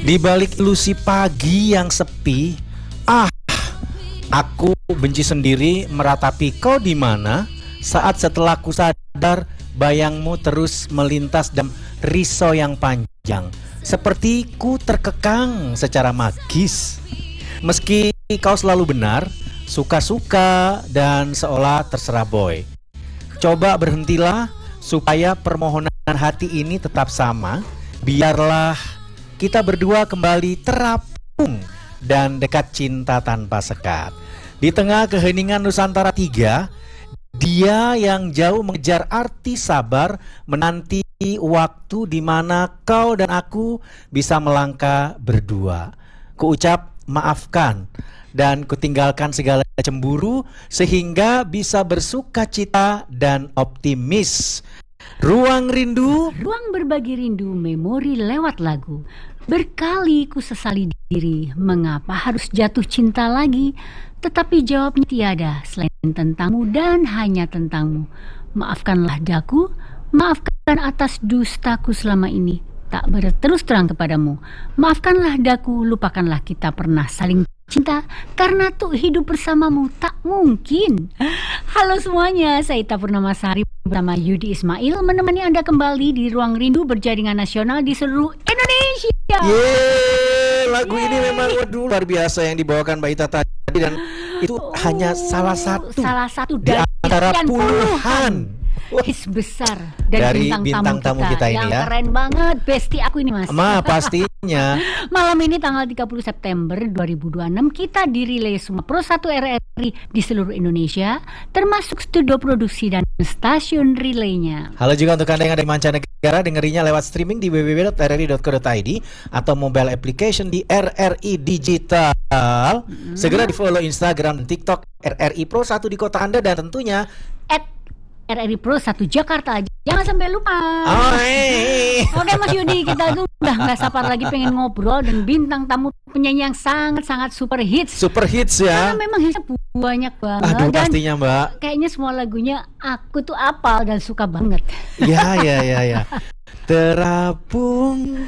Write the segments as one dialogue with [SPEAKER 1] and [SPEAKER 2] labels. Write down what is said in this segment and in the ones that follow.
[SPEAKER 1] Di balik ilusi pagi yang sepi, aku benci sendiri meratapi kau di mana saat setelah ku sadar bayangmu terus melintas dalam risau yang panjang. Seperti ku terkekang secara magis. Meski kau selalu benar, suka-suka dan seolah terserah boy. Coba berhentilah supaya permohonan hati ini tetap sama. Biarlah kita berdua kembali terapung dan dekat cinta tanpa sekat. Di tengah keheningan Nusantara 3, dia yang jauh mengejar arti sabar, menanti waktu di mana kau dan aku bisa melangkah berdua. Kuucap maafkan dan kutinggalkan segala cemburu sehingga bisa bersuka cita dan optimis. Ruang rindu,
[SPEAKER 2] ruang berbagi rindu, memori lewat lagu. Berkali ku sesali diri, mengapa harus jatuh cinta lagi? Tetapi jawabnya tiada selain tentangmu dan hanya tentangmu. Maafkanlah daku, maafkan atas dustaku selama ini tak berterus terang kepadamu. Maafkanlah daku, lupakanlah kita pernah saling cinta, karena tuh hidup bersamamu tak mungkin. Halo semuanya, saya Ita Purnamasari bersama Yudi Ismail menemani Anda kembali di Ruang Rindu berjaringan nasional di seluruh Indonesia.
[SPEAKER 1] Yeay, lagu ini memang luar biasa yang dibawakan Mbak Ita tadi, dan itu hanya salah satu dari antara puluhan
[SPEAKER 2] hits besar dari
[SPEAKER 1] bintang tamu kita ini
[SPEAKER 2] yang
[SPEAKER 1] ya.
[SPEAKER 2] Keren banget, bestie aku ini Mas.
[SPEAKER 1] Pastinya.
[SPEAKER 2] Malam ini tanggal 30 September 2026 kita dirilai semua Pro 1 RRI di seluruh Indonesia, termasuk studio produksi dan stasiun relaynya.
[SPEAKER 1] Halo juga untuk Anda yang ada di mancanegara, dengerinya lewat streaming di www.rri.co.id atau mobile application di RRI Digital. Segera di follow Instagram dan TikTok RRI Pro 1 di kota Anda, dan tentunya
[SPEAKER 2] RRI Pro 1 Jakarta. Jangan sampai lupa. Oke Mas Yudi, kita tuh udah gak sabar lagi pengen ngobrol dengan bintang tamu penyanyi yang sangat-sangat super hits.
[SPEAKER 1] Super hits ya.
[SPEAKER 2] Karena memang hitsnya banyak banget.
[SPEAKER 1] Aduh,
[SPEAKER 2] dan
[SPEAKER 1] pastinya Mbak.
[SPEAKER 2] Kayaknya semua lagunya aku tuh apal dan suka banget.
[SPEAKER 1] Ya. Terapung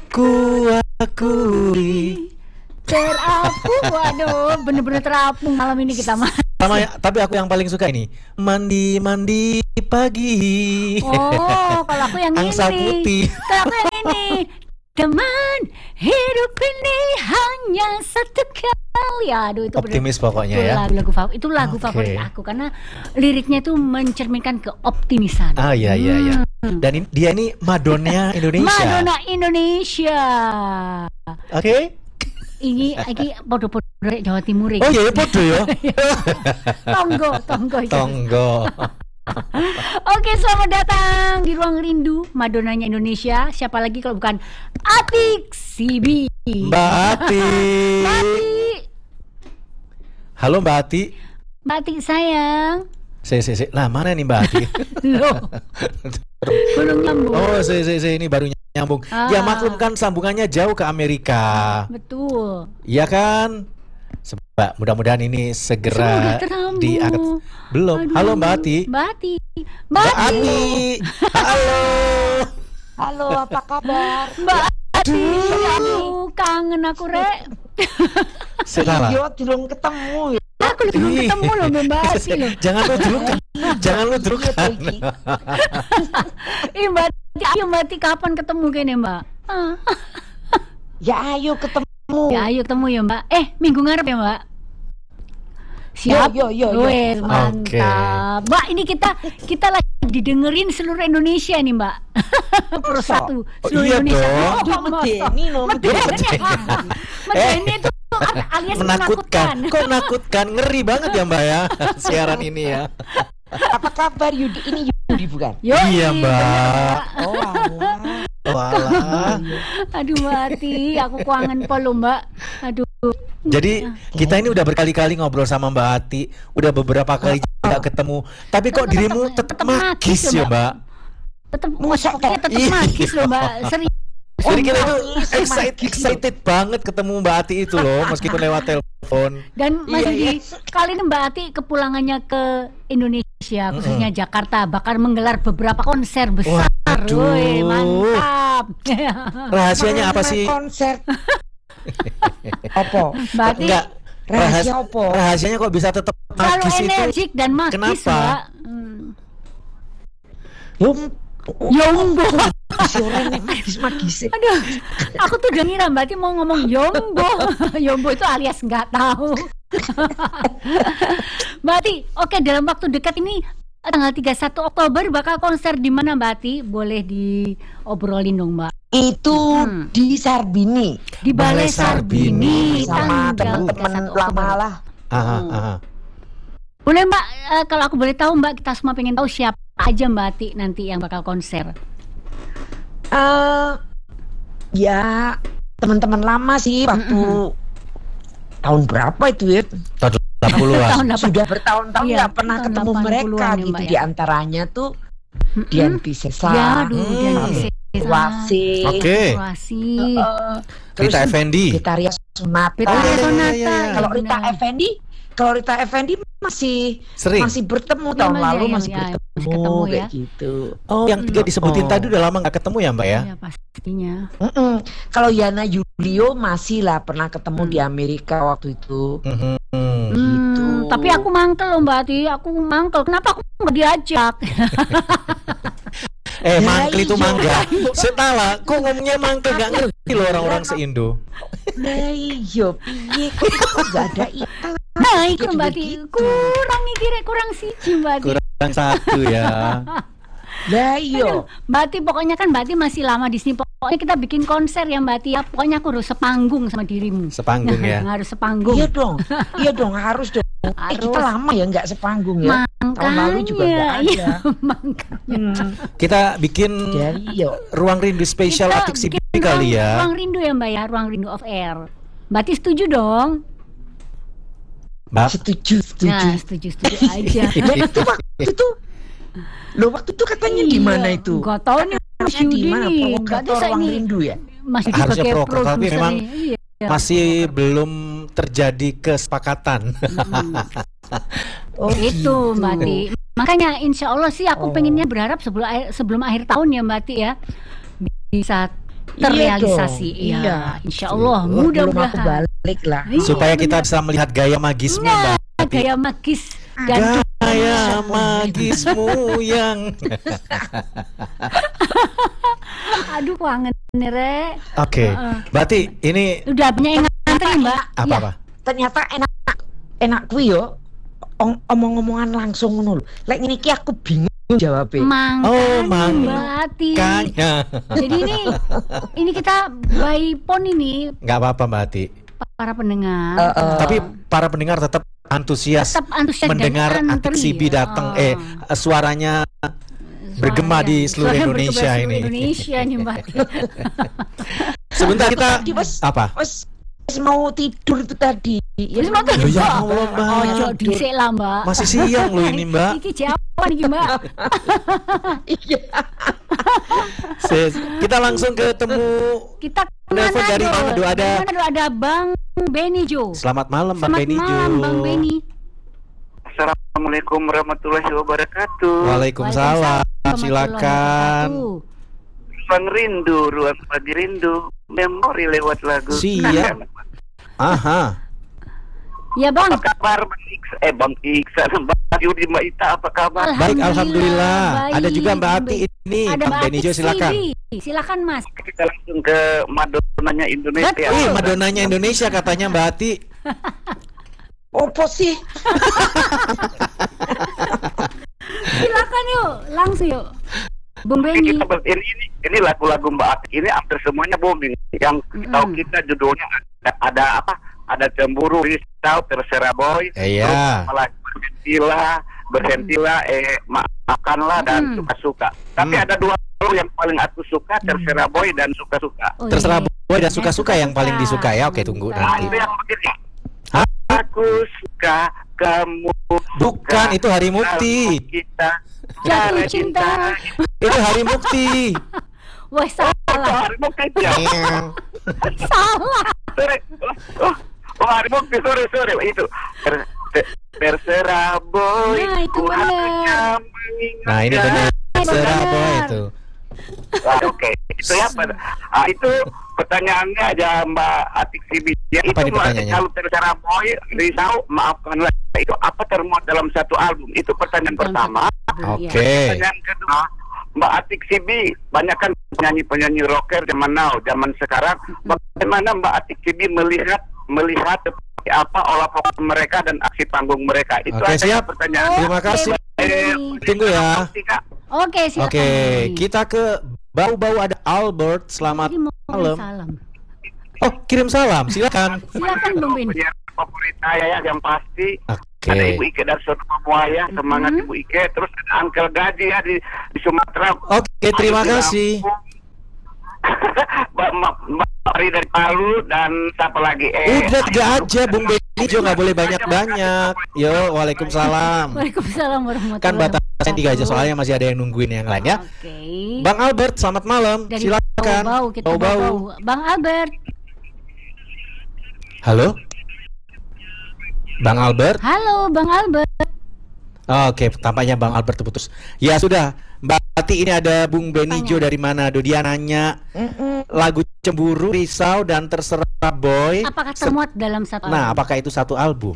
[SPEAKER 1] kuakui.
[SPEAKER 2] Terapung, waduh, bener-bener terapung malam ini kita mah.
[SPEAKER 1] Tapi aku yang paling suka ini, mandi pagi.
[SPEAKER 2] Oh, kalau aku yang
[SPEAKER 1] Angsa
[SPEAKER 2] ini.
[SPEAKER 1] putih.
[SPEAKER 2] Kalau aku yang ini, teman hidup ini hanya satu kali. Aduh, itu
[SPEAKER 1] optimis pokoknya ya.
[SPEAKER 2] Itu lagu favorit aku karena liriknya itu mencerminkan keoptimisan.
[SPEAKER 1] Iya. Dan dia ini Madonna Indonesia.
[SPEAKER 2] Madonna Indonesia.
[SPEAKER 1] Oke.
[SPEAKER 2] Ini podo-podo Jawa Timur.
[SPEAKER 1] Oh iya, podo ya. Tonggo.
[SPEAKER 2] Oke, selamat datang di Ruang Rindu Madonnanya Indonesia. Siapa lagi kalau bukan Atik Sibi.
[SPEAKER 1] Mbak Ati. Halo Mbak Ati.
[SPEAKER 2] Mbak Ati sayang.
[SPEAKER 1] Lah mana nih Mbak Ati?
[SPEAKER 2] Loh. Belum nyambung.
[SPEAKER 1] Oh, ini baru nyambung. Ya maklum kan sambungannya jauh ke Amerika.
[SPEAKER 2] Betul.
[SPEAKER 1] Iya kan? Sebab mudah-mudahan ini segera diangkat. Belum.
[SPEAKER 2] Aduh.
[SPEAKER 1] Halo Mbak Ati.
[SPEAKER 2] Mbak Ati.
[SPEAKER 3] Halo, apa kabar?
[SPEAKER 2] Mbak Ati. Aduh, kangen aku rek.
[SPEAKER 1] Salah.
[SPEAKER 3] Iya, belum ketemu ya.
[SPEAKER 2] Aku belum ketemu loh Mbak Ati loh.
[SPEAKER 1] Jangan lu drukan.
[SPEAKER 2] Mbak Ati, ayo Mbak Ati kapan ketemu kayaknya Mbak?
[SPEAKER 3] Ya ayo ketemu.
[SPEAKER 2] Ya ayo ketemu ya Mbak. Minggu ngarep ya Mbak. Siap.
[SPEAKER 3] Yo.
[SPEAKER 2] Wes, mantap. Mbak, ini kita lagi didengerin seluruh Indonesia nih Mbak. Pro 1 seluruh Indonesia. Medeni itu alias menakutkan.
[SPEAKER 1] Kok menakutkan? Ngeri banget ya Mbak ya siaran ini ya.
[SPEAKER 3] Apa kabar Yudi? Ini Yudi bukan?
[SPEAKER 1] Iya Mbak.
[SPEAKER 3] Walah.
[SPEAKER 2] Aduh Mbak Ati, aku kangen polo Mbak. Aduh.
[SPEAKER 1] Jadi kita ini udah berkali-kali ngobrol sama Mbak Ati, udah beberapa kali tidak ketemu. Tapi kok dirimu tetap magis ya Mbak?
[SPEAKER 2] Tetap magis loh Mbak. Serius.
[SPEAKER 1] Jadi kita itu excited banget ketemu Mbak Ati itu loh, meskipun lewat telepon. telepon.
[SPEAKER 2] Dan masih
[SPEAKER 3] Iya,
[SPEAKER 2] kali ini Mbak Ati kepulangannya ke Indonesia, khususnya Jakarta, bakal menggelar beberapa konser besar.
[SPEAKER 1] Waduh.
[SPEAKER 2] Woi, mantap.
[SPEAKER 1] Rahasianya apa sih?
[SPEAKER 3] Konser. Apa?
[SPEAKER 2] Mbak Ati
[SPEAKER 1] Enggak.
[SPEAKER 3] Rahasia apa?
[SPEAKER 1] Rahasianya kok bisa tetap
[SPEAKER 2] selalu
[SPEAKER 1] magis itu?
[SPEAKER 2] energik dan magis,
[SPEAKER 1] Kenapa?
[SPEAKER 2] Mbak.
[SPEAKER 3] Yum.
[SPEAKER 2] Yombo.
[SPEAKER 3] Si orang yang magis-magis.
[SPEAKER 2] Aduh, aku tuh udah ngira Mbak Ati mau ngomong Yombo. Yombo itu alias nggak tahu. Mbak Ati, oke, dalam waktu dekat ini tanggal 31 Oktober bakal konser di mana Mbak Ati? Boleh diobrolin dong Mbak.
[SPEAKER 3] Itu di Sarbini
[SPEAKER 2] Di Balai Sarbini
[SPEAKER 3] sama
[SPEAKER 2] tanggal
[SPEAKER 3] teman-teman
[SPEAKER 2] 31 Oktober.
[SPEAKER 3] lama lah.
[SPEAKER 1] Aha.
[SPEAKER 2] Boleh Mbak, kalau aku boleh tahu Mbak, kita semua pengen tahu siapa aja Mbak Ati nanti yang bakal konser.
[SPEAKER 3] Ya teman-teman lama sih waktu tahun berapa itu ya?
[SPEAKER 1] Tahun 80-an.
[SPEAKER 2] Tahun
[SPEAKER 3] Sudah bertahun-tahun
[SPEAKER 2] Iya,
[SPEAKER 3] nggak pernah
[SPEAKER 2] tahun
[SPEAKER 3] ketemu
[SPEAKER 2] 80-an
[SPEAKER 3] mereka
[SPEAKER 2] ya,
[SPEAKER 3] gitu.
[SPEAKER 2] Mbak, ya.
[SPEAKER 3] Di antaranya tuh Dian Piscesa,
[SPEAKER 2] Ya, aduh, Dian Piscesa.
[SPEAKER 3] Wasi,
[SPEAKER 1] Oke.
[SPEAKER 2] Wasi.
[SPEAKER 1] Rita Effendy.
[SPEAKER 3] Gitaria Sonata.
[SPEAKER 2] Gitaria
[SPEAKER 1] iya,
[SPEAKER 2] Sonata.
[SPEAKER 1] iya, iya.
[SPEAKER 3] Kalau
[SPEAKER 2] benar.
[SPEAKER 3] Rita Effendy masih
[SPEAKER 1] Sering.
[SPEAKER 3] masih bertemu
[SPEAKER 2] Iya,
[SPEAKER 3] tahun
[SPEAKER 2] Mas,
[SPEAKER 3] lalu
[SPEAKER 2] ya,
[SPEAKER 3] masih
[SPEAKER 2] ya,
[SPEAKER 3] bertemu,
[SPEAKER 2] masih ketemu ya.
[SPEAKER 3] kayak gitu.
[SPEAKER 1] Oh, yang tiga disebutin tadi udah lama nggak ketemu ya Mbak ya?
[SPEAKER 2] Iya pastinya.
[SPEAKER 3] Kalau Yana Julio masih lah pernah ketemu di Amerika waktu itu. Gitu.
[SPEAKER 2] Tapi aku mangkel loh Mbak Ati, aku mangkel. Kenapa aku nggak diajak?
[SPEAKER 3] Ya,
[SPEAKER 1] Mangkel itu
[SPEAKER 3] iya.
[SPEAKER 1] mangga. Setala, kok ngomongnya mangkel nggak ngerti loh orang-orang se-Indo.
[SPEAKER 3] Nah iya, piye kok gak ada iklan.
[SPEAKER 2] Nah, itu
[SPEAKER 3] Jadi
[SPEAKER 2] Mbak Ati,
[SPEAKER 3] begitu.
[SPEAKER 2] kurang siji Mbak Ati.
[SPEAKER 1] Kurang satu ya.
[SPEAKER 3] Lah iya.
[SPEAKER 2] Aduh, Mbak Ati, pokoknya kan Mbak Ati masih lama di sini. Pokoknya kita bikin konser ya Mbak Ati ya. Pokoknya aku harus sepanggung sama dirimu.
[SPEAKER 1] Sepanggung ya.
[SPEAKER 2] Harus sepanggung.
[SPEAKER 3] Iya dong, harus dong.
[SPEAKER 2] Harus.
[SPEAKER 3] Kita lama ya nggak sepanggung ya. Tahun lalu juga nggak ada.
[SPEAKER 2] Iya, makanya.
[SPEAKER 1] Kita bikin
[SPEAKER 3] Jadi iya.
[SPEAKER 1] ruang rindu spesial
[SPEAKER 2] Kita
[SPEAKER 1] Atik Sibi
[SPEAKER 2] bikin
[SPEAKER 1] kali ya.
[SPEAKER 2] Ruang rindu ya Mbak ya, ruang rindu of air. Mbak Ati setuju dong?
[SPEAKER 1] Mbak,
[SPEAKER 3] Setuju.
[SPEAKER 2] Nah, setuju aja.
[SPEAKER 3] Nah, itu waktu itu. Loh waktu itu katanya di mana itu?
[SPEAKER 2] Gak tahu nih Mas
[SPEAKER 3] Katanya di
[SPEAKER 2] Yudi
[SPEAKER 3] mana?
[SPEAKER 2] nih. Gak
[SPEAKER 3] Provokator
[SPEAKER 2] bisa
[SPEAKER 3] ruang
[SPEAKER 2] ini.
[SPEAKER 3] rindu ya?
[SPEAKER 2] Mas Yudi
[SPEAKER 1] Harusnya
[SPEAKER 2] sebagai
[SPEAKER 1] provokator, tapi
[SPEAKER 2] produser
[SPEAKER 1] memang
[SPEAKER 2] nih. Iya.
[SPEAKER 1] masih belum terjadi kesepakatan.
[SPEAKER 3] Oh,
[SPEAKER 2] Itu
[SPEAKER 3] gitu.
[SPEAKER 2] Mbak Ati. Makanya insya Allah sih aku pengennya berharap sebelum akhir tahun ya Mbak Ati ya bisa terrealisasi.
[SPEAKER 3] Iya dong.
[SPEAKER 2] Iya, insya Allah
[SPEAKER 3] Belum aku
[SPEAKER 2] mudah-mudahan.
[SPEAKER 3] balik lah.
[SPEAKER 2] Iya,
[SPEAKER 1] Supaya kita
[SPEAKER 2] benar.
[SPEAKER 1] bisa melihat gaya magismu
[SPEAKER 2] Nah,
[SPEAKER 1] Mbak Ati.
[SPEAKER 2] gaya magis dan
[SPEAKER 1] Gaya magismu yang
[SPEAKER 2] aduh kangen nih Re.
[SPEAKER 1] Oke. Mbak Ati, ini
[SPEAKER 2] Udah banyak yang ngantri Mbak. Iya.
[SPEAKER 1] apa?
[SPEAKER 3] Ternyata enak kuwi yo. Omong-omongan langsung ngono lho. Lek ngene iki aku bingung jawabnya.
[SPEAKER 1] Oh,
[SPEAKER 2] Mbak Ati.
[SPEAKER 1] Kayaknya
[SPEAKER 2] Jadi ini kita by phone ini
[SPEAKER 1] nggak apa-apa Mbak Ati.
[SPEAKER 2] para pendengar.
[SPEAKER 1] Tapi para pendengar tetap antusias
[SPEAKER 2] Tetap antusias dan
[SPEAKER 1] mendengar
[SPEAKER 2] antri.
[SPEAKER 1] Atik Sibi datang. Suaranya bergema di seluruh
[SPEAKER 2] Suara
[SPEAKER 1] Indonesia
[SPEAKER 2] bergema
[SPEAKER 1] ini.
[SPEAKER 2] seluruh Indonesia nih Mbak Ati.
[SPEAKER 1] Sebentar kita
[SPEAKER 3] Tadi, Bos.
[SPEAKER 1] apa?
[SPEAKER 3] Wes mau tidur itu tadi. Ya,
[SPEAKER 2] Wis mau tidur.
[SPEAKER 1] Ya Allah, Mbak.
[SPEAKER 2] Ojo dhisik lah Mbak.
[SPEAKER 1] Masih siang loh ini Mbak.
[SPEAKER 2] Iki jawaban iki Mbak.
[SPEAKER 3] Iya.
[SPEAKER 1] Kita langsung ketemu.
[SPEAKER 2] Kita
[SPEAKER 1] Telepon dari Manado
[SPEAKER 2] ada Bang Benny Jo.
[SPEAKER 1] Selamat malam Bang
[SPEAKER 2] Selamat
[SPEAKER 1] Benny Jo.
[SPEAKER 2] malam Bang Benny.
[SPEAKER 4] Assalamualaikum warahmatullahi wabarakatuh.
[SPEAKER 1] Waalaikumsalam. Silakan.
[SPEAKER 4] Ruang rindu, ruang pagi rindu, memori lewat lagu.
[SPEAKER 1] Siap. Aha.
[SPEAKER 2] Ya Bang.
[SPEAKER 4] Apa kabar Bang Iksan? Bang Iksan, Mbak Yudi, Mbak Ita, apa kabar?
[SPEAKER 1] Baik, alhamdulillah.
[SPEAKER 2] baik.
[SPEAKER 1] Ada juga Mbak Ati ini.
[SPEAKER 2] Ada
[SPEAKER 1] Bang Benny Jo
[SPEAKER 2] Atik
[SPEAKER 1] silakan.
[SPEAKER 2] Sibi. Silakan Mas.
[SPEAKER 4] Kita langsung ke Madonnanya Indonesia.
[SPEAKER 2] Betul.
[SPEAKER 1] Wih, Madonnanya Indonesia katanya Mbak Ati.
[SPEAKER 3] Opo sih?
[SPEAKER 2] Silakan yuk, langsung yuk. Bung Benny.
[SPEAKER 4] Ini lagu-lagu Mbak Ati ini hampir semuanya booming. Yang tahu kita judulnya ada apa? Ada Cemburu, Risau, Terserah Boy,
[SPEAKER 1] Iya.
[SPEAKER 4] malah berhentilah, maafkanlah dan suka-suka. Tapi ada dua lagu yang paling aku suka, Terserah Boy dan Suka-suka.
[SPEAKER 2] Oh,
[SPEAKER 1] Terserah
[SPEAKER 2] iya.
[SPEAKER 1] boy dan suka-suka yang paling disuka ya. Oke, tunggu
[SPEAKER 4] Nah,
[SPEAKER 1] nanti.
[SPEAKER 4] itu yang begini.
[SPEAKER 1] Hah?
[SPEAKER 4] Aku suka kamu.
[SPEAKER 1] Bukan, itu Hari Mukti.
[SPEAKER 4] Kita
[SPEAKER 2] Jatuh cinta.
[SPEAKER 1] Itu Hari Mukti.
[SPEAKER 2] Wah,
[SPEAKER 4] Itu
[SPEAKER 2] salah.
[SPEAKER 4] Hari Mukti ya.
[SPEAKER 2] Salah.
[SPEAKER 4] Oh, Wah, bukti sore itu. Terserah boy,
[SPEAKER 2] Nah, itu
[SPEAKER 4] ku
[SPEAKER 2] benar.
[SPEAKER 4] hanya
[SPEAKER 1] Nah, ini benar. Terserah boy itu.
[SPEAKER 4] Oke, itu ya. Itu pertanyaannya aja Mbak Atik Sibi. Ya,
[SPEAKER 1] Apa
[SPEAKER 4] itu
[SPEAKER 1] nih pertanyaannya?
[SPEAKER 4] kalau terserah boy, risau, maafkanlah. Itu apa termuat dalam satu album? Itu pertanyaan pertama.
[SPEAKER 1] Oke.
[SPEAKER 4] Pertanyaan kedua, Mbak Atik Sibi, banyak kan penyanyi-penyanyi rocker zaman now, zaman sekarang. Bagaimana Mbak Atik Sibi melihat seperti apa olah pokok mereka dan aksi panggung mereka? Itu
[SPEAKER 1] Oke,
[SPEAKER 4] aja
[SPEAKER 1] siap.
[SPEAKER 4] pertanyaan.
[SPEAKER 1] Terima kasih. Tunggu ya.
[SPEAKER 2] Oke, silakan.
[SPEAKER 1] Oke, kita ke bau-bau ada Albert. Selamat
[SPEAKER 2] Jadi mau
[SPEAKER 1] malam.
[SPEAKER 2] salam.
[SPEAKER 1] Oh, kirim salam. Silakan.
[SPEAKER 2] Silakan Bung Ben.
[SPEAKER 4] Penyiar favorit saya ya, yang pasti.
[SPEAKER 1] Oke.
[SPEAKER 4] Ada Ibu Ike dari Sono Buaya, semangat Ibu Ike. Terus ada Uncle Gaji ya di Sumatera.
[SPEAKER 1] Oke, terima kasih.
[SPEAKER 4] Mbak Mari dari Palu dan siapa lagi?
[SPEAKER 1] Udah 3 aja, Bung Benijo, nggak boleh banyak-banyak. Yo, waalaikumsalam.
[SPEAKER 2] Waalaikumsalam warahmatullahi
[SPEAKER 1] Kan batasnya 3 aja, soalnya masih ada yang nungguin yang lain ya.
[SPEAKER 2] Oke.
[SPEAKER 1] Bang Albert, selamat malam.
[SPEAKER 2] Dari
[SPEAKER 1] Silakan.
[SPEAKER 2] bau-bau kita bau-bau. Bang Albert.
[SPEAKER 1] Halo? Bang Albert?
[SPEAKER 2] Halo, Bang Albert.
[SPEAKER 1] Oke, tampaknya Bang Albert terputus. Ya sudah, Mbak Ati, ini ada Bung Benijo dari Manado. Dia nanya lagu Cemburu, Risau, dan Terserah Boy.
[SPEAKER 2] Apakah termuat dalam satu
[SPEAKER 1] Nah,
[SPEAKER 2] album?
[SPEAKER 1] apakah itu satu album?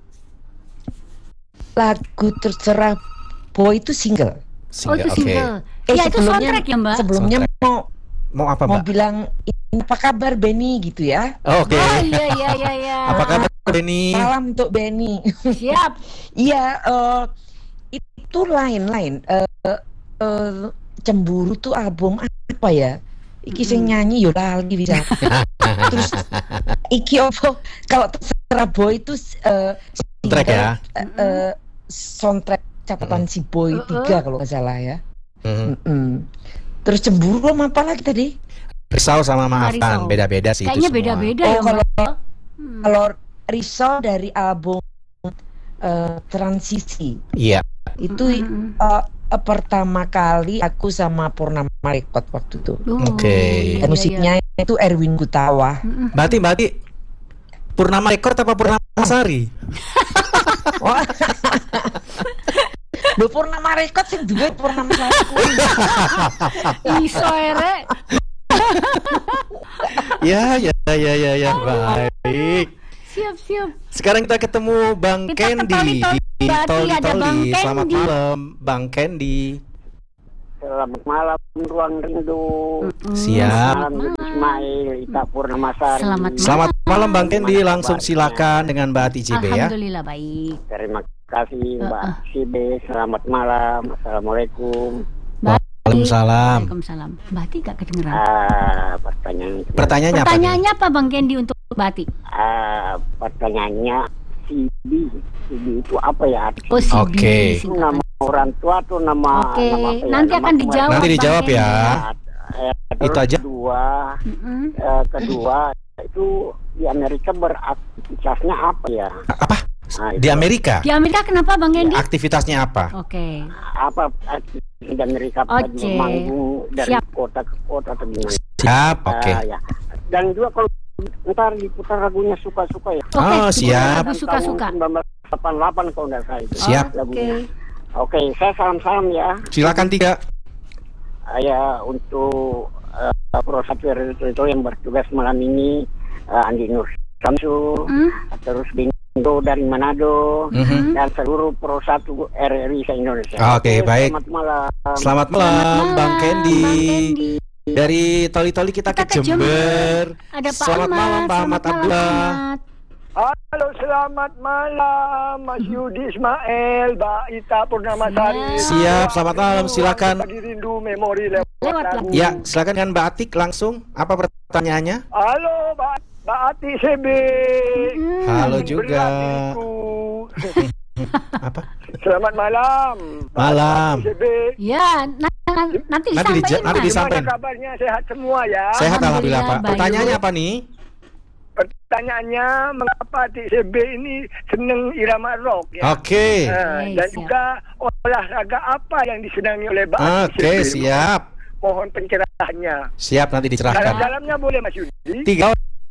[SPEAKER 3] Lagu Terserah Boy itu single.
[SPEAKER 2] Oh, itu
[SPEAKER 1] Oke.
[SPEAKER 2] single. Ya, itu soundtrack ya, Mbak?
[SPEAKER 3] Sebelumnya
[SPEAKER 1] Mau apa,
[SPEAKER 3] mau
[SPEAKER 1] Mbak?
[SPEAKER 3] bilang ini apa kabar Benny gitu ya.
[SPEAKER 1] Oke.
[SPEAKER 2] Oh, iya.
[SPEAKER 1] Apa kabar, Beni?
[SPEAKER 3] Salam untuk Benny.
[SPEAKER 2] Siap.
[SPEAKER 3] Iya, itu lain-lain. Cemburu tuh album apa ya? Iki sing nyanyi yo lali bisa. Terus iki opo? Kalau Terserah Boy itu
[SPEAKER 1] Soundtrack ya?
[SPEAKER 3] Soundtrack catatan si Boy 3 kalau nggak salah ya.
[SPEAKER 1] Mhm.
[SPEAKER 3] Terus Cemburu sama apa lagi tadi?
[SPEAKER 1] Risau sama
[SPEAKER 2] Risau.
[SPEAKER 1] Maafkan, beda-beda sih
[SPEAKER 2] Kayaknya
[SPEAKER 1] itu semua.
[SPEAKER 2] beda-beda
[SPEAKER 3] Oh,
[SPEAKER 2] ya, Mbak.
[SPEAKER 3] Kalau Risau dari album Transisi
[SPEAKER 1] Iya.
[SPEAKER 3] itu pertama kali aku sama Purnama Rekod waktu itu.
[SPEAKER 1] Oke.
[SPEAKER 3] Dan musiknya itu Erwin Gutawa.
[SPEAKER 1] Berarti Purnama Record apa Purnama Sari?
[SPEAKER 3] Wah. Lho Purnama Rekod sing duwe Purnama Sari kuwi.
[SPEAKER 2] Iso ere.
[SPEAKER 1] Ya, baik.
[SPEAKER 2] Siap.
[SPEAKER 1] Sekarang kita ketemu Bang
[SPEAKER 2] Kita ke
[SPEAKER 1] Candy
[SPEAKER 2] Toli-Toli.
[SPEAKER 1] di
[SPEAKER 2] Berarti ada Bang
[SPEAKER 1] Toli. Selamat
[SPEAKER 2] Candy.
[SPEAKER 1] malam, Bang Candy.
[SPEAKER 5] Selamat malam Ruang Rindu.
[SPEAKER 1] Siap.
[SPEAKER 5] Malam Ismail Ita Purnamasari.
[SPEAKER 2] Selamat
[SPEAKER 1] Malam Bang Candy, langsung silakan dengan Mbak Ati JB ya.
[SPEAKER 2] Alhamdulillah baik.
[SPEAKER 5] Terima kasih Mbak Sibe. Selamat malam. Assalamualaikum.
[SPEAKER 1] Waalaikumsalam.
[SPEAKER 2] Waalaikumsalam. Mbak Ati gak kedengeran.
[SPEAKER 1] Pertanyaannya apa?
[SPEAKER 2] Pertanyaannya apa Bang Candy untuk Mbak Ati?
[SPEAKER 5] Pertanyaannya CB itu apa ya artinya?
[SPEAKER 2] Oh, CB.
[SPEAKER 1] Oke.
[SPEAKER 5] Itu nama orang tua atau nama?
[SPEAKER 2] Oke,
[SPEAKER 5] nama apa ya?
[SPEAKER 2] nanti
[SPEAKER 5] Nama
[SPEAKER 2] akan
[SPEAKER 5] keluarga.
[SPEAKER 2] dijawab.
[SPEAKER 1] Nanti dijawab
[SPEAKER 2] Bang
[SPEAKER 1] ya.
[SPEAKER 2] Candy.
[SPEAKER 1] Itu aja.
[SPEAKER 5] Kedua itu di Amerika beraktivitasnya apa ya?
[SPEAKER 1] Apa?
[SPEAKER 5] Nah,
[SPEAKER 1] Di
[SPEAKER 5] itu.
[SPEAKER 1] Amerika?
[SPEAKER 2] Di Amerika kenapa Bang Candy?
[SPEAKER 1] Aktivitasnya apa?
[SPEAKER 2] Oke.
[SPEAKER 5] Apa aktivitas di Amerika
[SPEAKER 2] Oke.
[SPEAKER 5] manggung dari
[SPEAKER 2] Siap.
[SPEAKER 5] kota ke kota atau gimana?
[SPEAKER 1] Siap, oke.
[SPEAKER 5] Ya. Dan juga kalau ntar diputar lagunya suka-suka ya.
[SPEAKER 2] Oke,
[SPEAKER 1] Oh, siap.
[SPEAKER 2] lagu suka-suka.
[SPEAKER 5] Tahun 1988 kalau nggak salah itu.
[SPEAKER 1] Siap.
[SPEAKER 5] Lagunya. Oke, saya salam-salam ya.
[SPEAKER 1] Silakan 3.
[SPEAKER 5] Ya untuk Pro Satria itu yang bertugas malam ini Andi Nur Samsu, terus Bingo dari Manado, dan seluruh Pro 1 RRI se-Indonesia.
[SPEAKER 1] Oke, baik.
[SPEAKER 5] Selamat malam.
[SPEAKER 1] Selamat malam, Bang Candy.
[SPEAKER 2] Bang Candy.
[SPEAKER 1] Dari Toli-Toli kita ke Jember.
[SPEAKER 2] Ada Pak
[SPEAKER 1] Selamat
[SPEAKER 2] Ahmad.
[SPEAKER 1] malam, Pak Ahmad
[SPEAKER 2] Selamat malam,
[SPEAKER 1] Abdullah.
[SPEAKER 2] Ahmad.
[SPEAKER 6] Halo, selamat malam Mas Yudi Ismail, Mbak Ita Purnamasari.
[SPEAKER 1] Siap, selamat malam, silakan.
[SPEAKER 6] Pagi Rindu Memori lewat lagu.
[SPEAKER 1] Ya, silakan dengan Mbak Atik langsung. Apa pertanyaannya?
[SPEAKER 6] Halo, Mbak Ati CB.
[SPEAKER 1] Halo juga.
[SPEAKER 6] Beriku.
[SPEAKER 1] Apa?
[SPEAKER 6] Selamat malam.
[SPEAKER 1] Malam.
[SPEAKER 6] Mbak Ati CB.
[SPEAKER 2] Ya, nanti disampaikan.
[SPEAKER 1] nanti
[SPEAKER 2] Mas.
[SPEAKER 1] disampaikan.
[SPEAKER 6] Gimana kabarnya? Sehat semua ya?
[SPEAKER 1] Sehat alhamdulillah, Pak.
[SPEAKER 2] Bayu.
[SPEAKER 1] Pertanyaannya apa nih?
[SPEAKER 6] Pertanyaannya, mengapa Ati CB ini seneng irama rock ya?
[SPEAKER 1] Oke.
[SPEAKER 6] Dan
[SPEAKER 2] siap.
[SPEAKER 6] juga olahraga apa yang disenangi oleh Mbak Ati
[SPEAKER 1] Oke,
[SPEAKER 6] CB?
[SPEAKER 1] siap.
[SPEAKER 6] Mohon pencerahannya.
[SPEAKER 1] Siap, nanti dicerahkan.
[SPEAKER 6] Dalam-dalamnya boleh Mas Yudi?
[SPEAKER 1] 3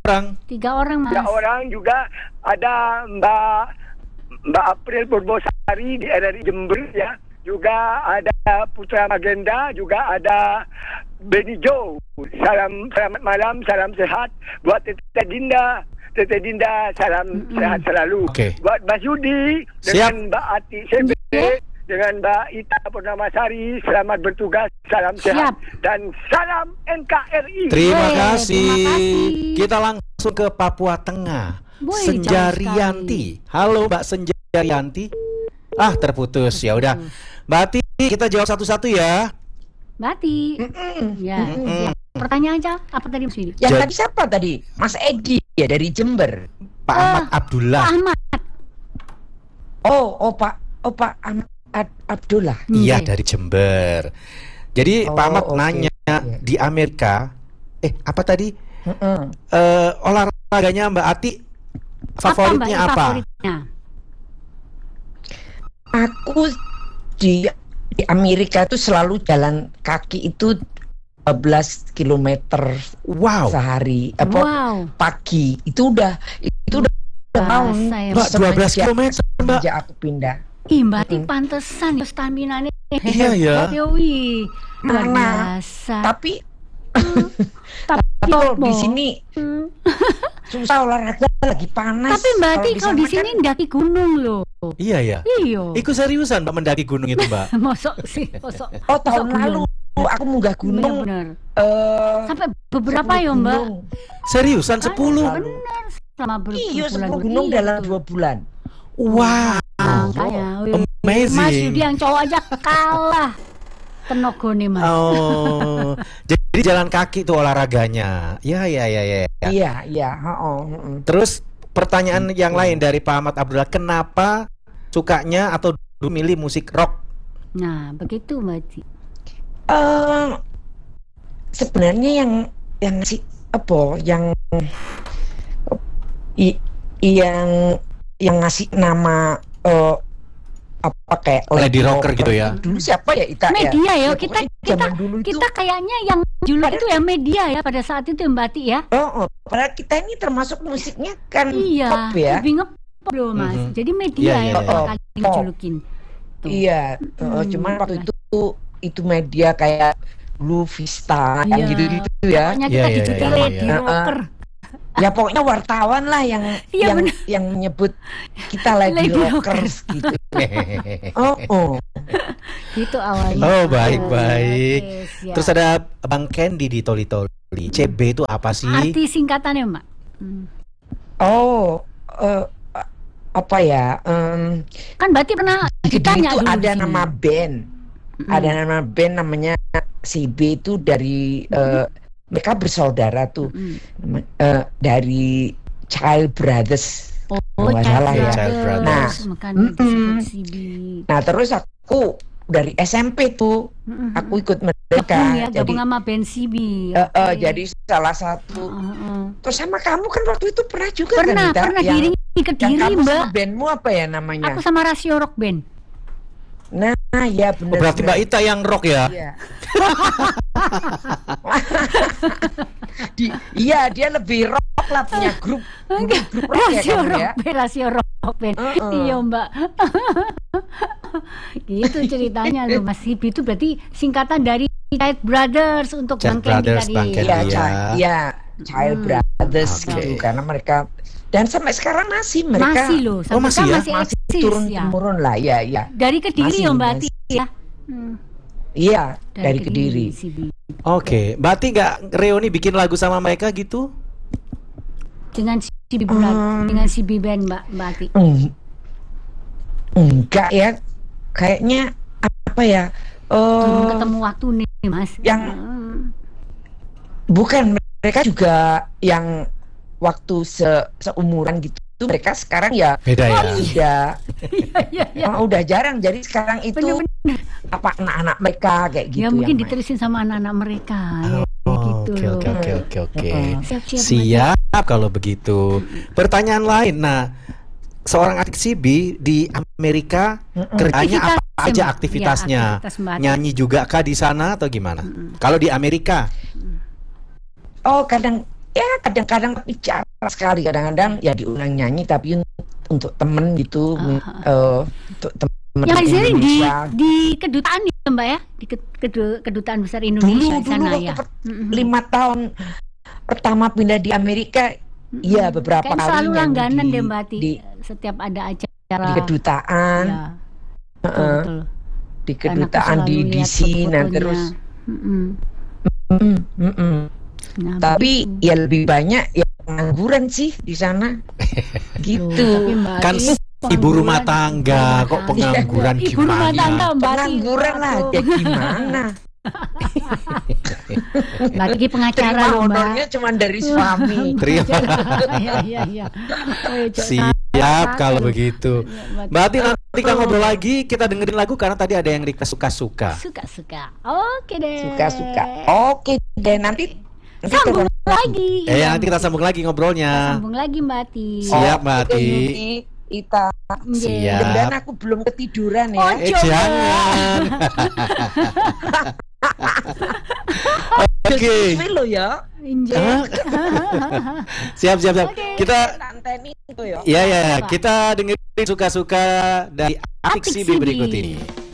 [SPEAKER 1] orang?
[SPEAKER 2] 3 orang, Mas.
[SPEAKER 6] 3 orang juga ada Mbak April Purbosari di RRI Jember ya. Juga ada Putra Magenda, juga ada Benny Joe. Selamat malam, salam sehat buat Tete Dinda. Tete Dinda, salam sehat selalu.
[SPEAKER 1] Oke.
[SPEAKER 6] Buat Mas Yudi dengan Mbak Ati CB, dengan Mbak Ita Purnamasari, selamat bertugas, salam sehat dan salam NKRI.
[SPEAKER 1] Terima
[SPEAKER 2] Terima
[SPEAKER 1] kasih.
[SPEAKER 2] kasih.
[SPEAKER 1] Kita langsung ke Papua Tengah.
[SPEAKER 2] Boy,
[SPEAKER 1] Senjarianti. Halo Mbak Senjarianti. Ah, terputus. Ya udah. Mbak Ati, kita jawab satu-satu ya.
[SPEAKER 2] Bati. Ya. Siap. Pertanyaan aja apa tadi Mas Yudi?
[SPEAKER 3] Yang tadi siapa tadi? Mas Edi ya dari Jember.
[SPEAKER 1] Pak Ahmad Abdullah.
[SPEAKER 2] Pak Ahmad.
[SPEAKER 3] Pak Ahmad Abdullah.
[SPEAKER 1] Iya, dari Jember. Jadi Pak Ahmad nanya di Amerika, apa tadi? Olahraganya Mbak Ati favoritnya apa?
[SPEAKER 2] Favoritnya?
[SPEAKER 3] Aku di Amerika itu selalu jalan kaki itu 12 km
[SPEAKER 1] Wow.
[SPEAKER 3] sehari.
[SPEAKER 2] Wow.
[SPEAKER 3] Pagi itu udah mau
[SPEAKER 2] Bahasa ya,
[SPEAKER 1] Mbak, 12 km Mbak.
[SPEAKER 3] sejak aku pindah.
[SPEAKER 2] Ih, Mbak Ati pantesan ya stamina-nya.
[SPEAKER 1] Iya ya.
[SPEAKER 2] Mbak Dewi. Luar
[SPEAKER 3] Mana?
[SPEAKER 2] biasa.
[SPEAKER 3] Tapi
[SPEAKER 2] Tapi
[SPEAKER 3] kalau
[SPEAKER 2] apa?
[SPEAKER 3] di sini susah olahraga lagi panas.
[SPEAKER 2] Tapi Mbak Ati kalau di
[SPEAKER 3] sana
[SPEAKER 2] sini
[SPEAKER 3] kan
[SPEAKER 2] ndaki gunung loh.
[SPEAKER 1] Iya ya.
[SPEAKER 2] Iyo.
[SPEAKER 1] Ikut seriusan Mbak mendaki gunung itu Mbak?
[SPEAKER 2] Mosok sih, mosok.
[SPEAKER 3] oh tahun
[SPEAKER 2] Mosok
[SPEAKER 3] lalu aku munggah gunung
[SPEAKER 2] Bener-bener.
[SPEAKER 3] eh
[SPEAKER 2] Sampai beberapa ya Mbak?
[SPEAKER 3] gunung.
[SPEAKER 1] Seriusan 10?
[SPEAKER 2] Bener. Selama
[SPEAKER 3] Iya, 10
[SPEAKER 2] berbulan-bulan.
[SPEAKER 3] gunung
[SPEAKER 2] Iya,
[SPEAKER 3] dalam
[SPEAKER 2] betul.
[SPEAKER 3] 2 bulan.
[SPEAKER 1] Wow.
[SPEAKER 2] Makanya,
[SPEAKER 1] Amazing.
[SPEAKER 2] Mas Yudi yang cowok aja kalah tenaga nih Mas.
[SPEAKER 1] Oh. Jadi jalan kaki tuh olahraganya. Ya.
[SPEAKER 3] Iya,
[SPEAKER 1] Terus pertanyaan yang lain dari Pak Ahmad Abdullah, kenapa sukanya atau dulu milih musik rock?
[SPEAKER 2] Nah, begitu Mbak Ati.
[SPEAKER 3] Sebenarnya yang ngasih apa yang ngasih nama apa kayak
[SPEAKER 1] Lady Rocker gitu ya.
[SPEAKER 3] Dulu siapa ya Ita
[SPEAKER 2] Media ya,
[SPEAKER 3] pokoknya zaman dulu itu
[SPEAKER 2] kita kayaknya yang juluh itu ya media ya pada saat itu ya, Mbak Ati ya.
[SPEAKER 3] padahal kita ini termasuk musiknya kan
[SPEAKER 2] Iya,
[SPEAKER 3] pop ya.
[SPEAKER 2] lebih ngepop loh Mas.
[SPEAKER 1] Mhm.
[SPEAKER 2] Jadi media
[SPEAKER 1] Iya,
[SPEAKER 2] yang
[SPEAKER 1] iya,
[SPEAKER 2] pertama
[SPEAKER 3] iya.
[SPEAKER 2] kali
[SPEAKER 3] Pop.
[SPEAKER 2] dijulukin. Tuh.
[SPEAKER 3] Iya, cuman waktu itu media kayak Blue Vista
[SPEAKER 2] Iya.
[SPEAKER 3] gitu-gitu ya.
[SPEAKER 2] Pokoknya
[SPEAKER 1] Iya,
[SPEAKER 2] kita
[SPEAKER 1] iya,
[SPEAKER 2] dijulukin
[SPEAKER 1] iya,
[SPEAKER 2] Lady
[SPEAKER 1] iya.
[SPEAKER 2] Rocker.
[SPEAKER 3] Ya pokoknya wartawan lah yang
[SPEAKER 2] Iya, bener.
[SPEAKER 3] yang menyebut kita Lady
[SPEAKER 2] Lady
[SPEAKER 3] Rockers gitu. Oh.
[SPEAKER 2] Gitu awalnya.
[SPEAKER 1] Oh, baik.
[SPEAKER 2] Oke, siap.
[SPEAKER 1] Terus ada Bang Candy di Toli-Toli. CB itu apa sih?
[SPEAKER 2] Arti singkatannya Mbak.
[SPEAKER 3] Apa ya?
[SPEAKER 2] Kan Mbak Ati pernah
[SPEAKER 3] Jadi
[SPEAKER 2] ditanya
[SPEAKER 3] itu
[SPEAKER 2] dulu
[SPEAKER 3] ada
[SPEAKER 2] di sini.
[SPEAKER 3] nama band. Ada nama band namanya CB itu dari mereka bersaudara tuh. Dari Child Brothers.
[SPEAKER 2] Oh,
[SPEAKER 3] nggak salah ya.
[SPEAKER 1] Child Brothers.
[SPEAKER 3] Nah,
[SPEAKER 2] makanya disebut CB.
[SPEAKER 3] Nah, terus aku dari SMP tuh aku ikut mereka.
[SPEAKER 2] Gabung sama band CB.
[SPEAKER 3] Jadi salah satu. Terus sama kamu kan waktu itu pernah juga
[SPEAKER 2] Pernah
[SPEAKER 3] kan Ita?
[SPEAKER 2] diri
[SPEAKER 3] Yang
[SPEAKER 2] Kediri
[SPEAKER 3] kamu
[SPEAKER 2] Mbak.
[SPEAKER 3] sama bandmu apa ya namanya?
[SPEAKER 2] Aku sama Rasio Rock Band.
[SPEAKER 3] Nah, ya benar.
[SPEAKER 1] Berarti Mbak Ita yang rock ya?
[SPEAKER 3] Iya. Iya, dia lebih rock lah, punya grup rock ya
[SPEAKER 2] Rasio
[SPEAKER 3] kamu
[SPEAKER 2] Rock
[SPEAKER 3] ya.
[SPEAKER 2] Band, Rasio Rock Band. Iya Mbak. Gitu ceritanya loh Mas CB itu berarti singkatan dari Child Brothers untuk
[SPEAKER 1] Child
[SPEAKER 2] Bang Candy
[SPEAKER 1] Brothers,
[SPEAKER 2] tadi.
[SPEAKER 1] Bang Candy.
[SPEAKER 3] Iya, Child Brothers
[SPEAKER 1] Oke.
[SPEAKER 3] gitu karena mereka dan sampai sekarang masih mereka
[SPEAKER 2] Masih loh, sampai
[SPEAKER 1] masih
[SPEAKER 2] sekarang
[SPEAKER 1] ya?
[SPEAKER 2] masih eksis
[SPEAKER 3] turun
[SPEAKER 2] ya.
[SPEAKER 3] temurun lah ya.
[SPEAKER 2] Dari Kediri
[SPEAKER 3] Masih,
[SPEAKER 2] ya Mbak Ati
[SPEAKER 3] masih.
[SPEAKER 2] ya.
[SPEAKER 3] Iya, dari Kediri.
[SPEAKER 2] CB.
[SPEAKER 1] Oke, Mbak Ati nggak reuni bikin lagu sama mereka gitu?
[SPEAKER 2] Dengan CB Bulat, dengan CB Band Mbak Ati.
[SPEAKER 3] Enggak ya, kayaknya apa ya?
[SPEAKER 2] Belum ketemu waktu nih Mas.
[SPEAKER 3] Yang- Bukan, mereka juga yang waktu seumuran gitu. Mereka sekarang ya
[SPEAKER 1] Beda ya?
[SPEAKER 3] udah jarang. Jadi sekarang itu
[SPEAKER 2] Bener-bener.
[SPEAKER 3] apa anak-anak mereka kayak gitu.
[SPEAKER 2] Ya mungkin
[SPEAKER 3] yang main.
[SPEAKER 2] diterusin sama anak-anak mereka. Ya,
[SPEAKER 1] Oh,
[SPEAKER 2] gitu loh.
[SPEAKER 1] Oke.
[SPEAKER 2] Siap-siap.
[SPEAKER 1] Siap kalau begitu. Pertanyaan lain. Nah, seorang adik CB di Amerika kerjanya apa
[SPEAKER 2] Aktivitas,
[SPEAKER 1] aja
[SPEAKER 2] Mbak.
[SPEAKER 1] aktivitasnya?
[SPEAKER 2] Ya, aktivitas Mbak Ati.
[SPEAKER 1] Nyanyi juga kah di sana atau gimana? Kalau di Amerika?
[SPEAKER 3] Oh, kadang ya kadang-kadang tapi jarang sekali, kadang-kadang ya diundang nyanyi tapi untuk temen gitu, untuk temen
[SPEAKER 2] Yang di sini
[SPEAKER 3] Indonesia.
[SPEAKER 2] di kedutaan ya Mbak ya, di kedutaan besar Indonesia di sana
[SPEAKER 3] waktu
[SPEAKER 2] ya.
[SPEAKER 3] 5 tahun pertama pindah di Amerika, ya beberapa
[SPEAKER 2] Kan
[SPEAKER 3] kali
[SPEAKER 2] selalu
[SPEAKER 3] nyanyi
[SPEAKER 2] langganan deh Mbak Ati,
[SPEAKER 3] di
[SPEAKER 2] setiap ada acara
[SPEAKER 3] di kedutaan,
[SPEAKER 2] ya,
[SPEAKER 3] Heeh.
[SPEAKER 2] betul.
[SPEAKER 3] di
[SPEAKER 2] Dan aku
[SPEAKER 3] kedutaan
[SPEAKER 2] selalu
[SPEAKER 3] di
[SPEAKER 2] lihat
[SPEAKER 3] DC, nah
[SPEAKER 2] foto-fotonya.
[SPEAKER 3] terus
[SPEAKER 2] Nah,
[SPEAKER 3] tapi
[SPEAKER 2] begitu.
[SPEAKER 3] ya lebih banyak ya pengangguran sih di sana,
[SPEAKER 2] Loh,
[SPEAKER 3] gitu.
[SPEAKER 2] tapi Mbak
[SPEAKER 1] Kan
[SPEAKER 2] Ati
[SPEAKER 1] ibu rumah
[SPEAKER 2] pengangguran,
[SPEAKER 1] tangga,
[SPEAKER 2] ibu
[SPEAKER 1] kok
[SPEAKER 2] rumah
[SPEAKER 1] pengangguran
[SPEAKER 2] tangga. Ibu rumah
[SPEAKER 1] gimana?
[SPEAKER 2] tangga Mbak Ati.
[SPEAKER 3] Pengangguran lah,
[SPEAKER 2] Waduh.
[SPEAKER 3] ya gimana?
[SPEAKER 2] Mbak Ati pengacara
[SPEAKER 3] Terima
[SPEAKER 2] loh Mbak.
[SPEAKER 3] honornya cuma dari suami.
[SPEAKER 1] Terima.
[SPEAKER 2] Iya. Oh, ya,
[SPEAKER 1] Siap kalau begitu.
[SPEAKER 2] Mbak
[SPEAKER 1] Mbak Ati, nanti kita ngobrol lagi, kita dengerin lagu karena tadi ada yang request suka-suka.
[SPEAKER 2] Suka-suka. Oke deh.
[SPEAKER 3] Suka-suka. Oke deh, nanti
[SPEAKER 2] Sambung lagi.
[SPEAKER 1] Ya nanti kita sambung lagi
[SPEAKER 2] Kita
[SPEAKER 1] ngobrolnya.
[SPEAKER 2] sambung lagi Mbak Ati.
[SPEAKER 1] Siap, Mbak
[SPEAKER 3] Oke,
[SPEAKER 1] Ati.
[SPEAKER 3] Yuki, Ita.
[SPEAKER 1] Siap.
[SPEAKER 3] Dan aku belum ketiduran ya.
[SPEAKER 2] Ojo.
[SPEAKER 1] Jangan. Oke.
[SPEAKER 3] Sesuai lo ya.
[SPEAKER 2] Injek.
[SPEAKER 1] Siap.
[SPEAKER 2] Oke.
[SPEAKER 1] Kita
[SPEAKER 3] Tanteni itu ya.
[SPEAKER 1] ya
[SPEAKER 2] Apa?
[SPEAKER 1] kita dengerin suka-suka dari Atik
[SPEAKER 2] Atik
[SPEAKER 1] Sibi
[SPEAKER 2] Sibi.
[SPEAKER 1] berikut ini.